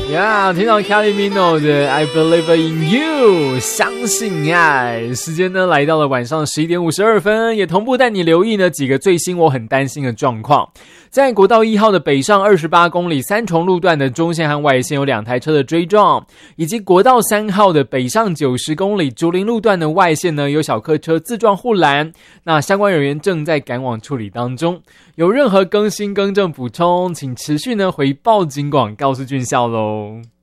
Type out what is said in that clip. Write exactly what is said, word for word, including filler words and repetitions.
呀，听到 Kylie Minogue 的 I Believe in You 相信爱。时间呢来到了晚上十一点五十二分，也同步带你留意呢几个最新我很担心的状况。在国道一号的北上二十八公里三重路段的中线和外线有两台车的追撞，以及国道三号的北上九十公里竹林路段的外线呢有小客车自撞护栏，那相关人员正在赶往处理当中。有任何更新更正补充，请持续呢回报警广告诉俊孝咯。